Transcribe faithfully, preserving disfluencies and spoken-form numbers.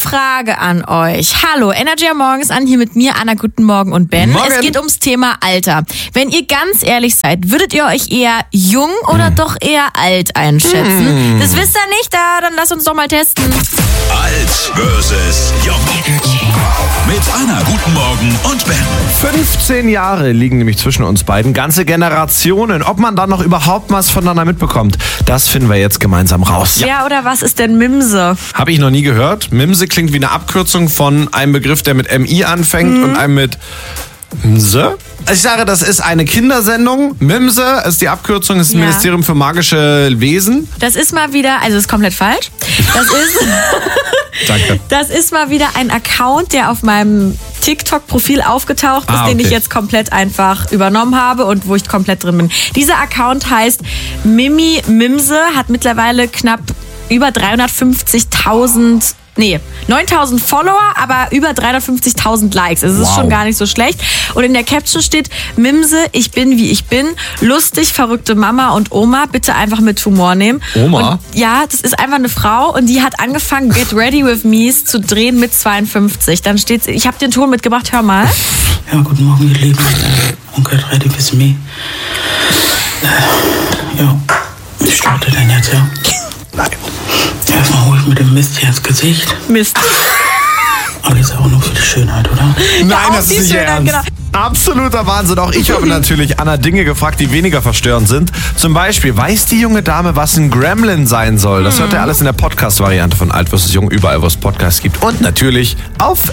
Frage an euch. Hallo, Energy am Morgen ist an, hier mit mir, Anna, guten Morgen und Ben. Morgen. Es geht ums Thema Alter. Wenn ihr ganz ehrlich seid, würdet ihr euch eher jung oder hm. doch eher alt einschätzen? Hm. Das wisst ihr nicht, da, dann lasst uns doch mal testen. Alt versus Jung. Mit Anna, guten Morgen und Ben. fünfzehn Jahre liegen nämlich zwischen uns beiden. Ganze Generationen. Ob man dann noch überhaupt was voneinander mitbekommt, das finden wir jetzt gemeinsam raus. Ja, ja, oder was ist denn Mimse? Habe ich noch nie gehört. Mimse klingt wie eine Abkürzung von einem Begriff, der mit M I anfängt mhm. und einem mit Mse. Ich sage, das ist eine Kindersendung. Mimse ist die Abkürzung, ist das ja. Ministerium für magische Wesen. Das ist mal wieder, also ist komplett falsch. Das ist, Danke. Das ist mal wieder ein Account, der auf meinem TikTok-Profil aufgetaucht ist, ah, okay. den ich jetzt komplett einfach übernommen habe und wo ich komplett drin bin. Dieser Account heißt Mimi Mimse, hat mittlerweile knapp über dreihundertfünfzigtausend Nee, neuntausend Follower, aber über dreihundertfünfzigtausend Likes. Also es wow. ist schon gar nicht so schlecht. Und in der Caption steht, Mimse, ich bin wie ich bin. Lustig, verrückte Mama und Oma. Bitte einfach mit Humor nehmen. Oma? Und ja, das ist einfach eine Frau und die hat angefangen, Get Ready With Me's zu drehen mit zweiundfünfzig. Dann steht's, ich habe den Ton mitgebracht, hör mal. Ja, guten Morgen, ihr Lieben. Und Get Ready With Me. Ja, ich starte denn jetzt, ja? Nein. Erstmal hole ich mir den Mist hier ins Gesicht. Mist. Aber ist auch nur für die Schönheit, oder? Nein, ja, das ist nicht Schönheit, ernst. Genau. Absoluter Wahnsinn. Auch ich habe natürlich Anna Dinge gefragt, die weniger verstörend sind. Zum Beispiel, weiß die junge Dame, was ein Gremlin sein soll? Das hört ihr alles in der Podcast-Variante von Alt versus Jung, überall, wo es Podcasts gibt. Und natürlich auf